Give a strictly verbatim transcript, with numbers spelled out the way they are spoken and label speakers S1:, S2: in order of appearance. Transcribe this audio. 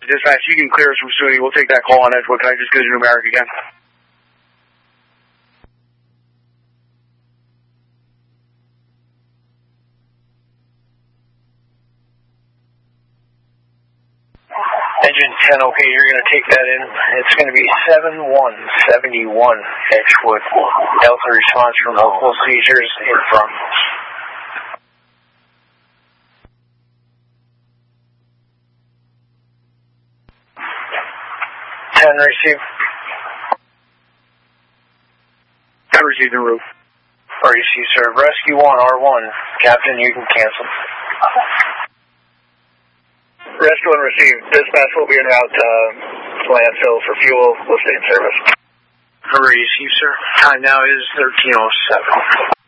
S1: Dispatch, you can clear us from SUNY. We'll take that call on Edgewood. Can I just go to numeric again?
S2: Engine ten, okay, you're going to take that in. It's going to be seven one seven one Edgewood. Delta response for multiple seizures in front. ten receive.
S1: ten receive the roof.
S2: R E C, sir. Rescue one, R one. Captain, you can cancel.
S3: Rescue one received. Dispatch will be en route to uh, landfill for fuel. We'll stay in service.
S2: R E C, sir. Time now is thirteen oh seven.